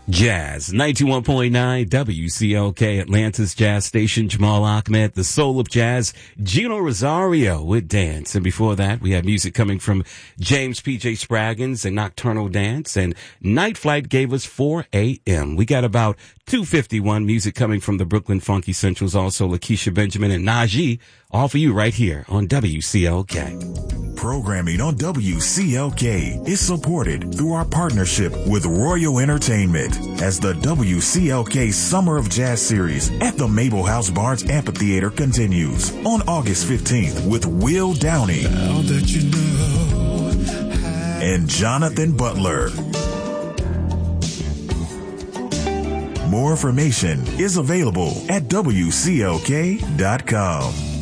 Jazz, 91.9 WCLK, Atlanta's Jazz Station. Jamal Ahmed, the soul of jazz. Gino Rosario with Dance. And before that, we had music coming from James P.J. Spraggins and Nocturnal Dance. And Night Flight gave us 4 a.m. We got about 2:51 music coming from the Brooklyn Funky Centrals. Also, Lakeisha Benjamin and Najee, all for you right here on WCLK. Programming on WCLK is supported through our partnership with Royal Entertainment as the WCLK Summer of Jazz Series at the Mabel House Barnes Amphitheater continues on August 15th with Will Downey and Jonathan Butler. More information is available at WCLK.com.